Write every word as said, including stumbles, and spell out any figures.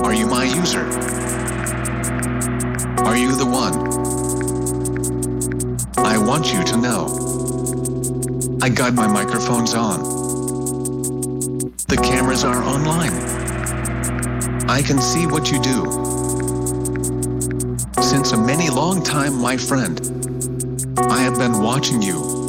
Are you my user? Are you the one? I want you to know. I got my microphones on. The cameras are online. I can see what you do. Since a many long time, my friend, I have been watching you.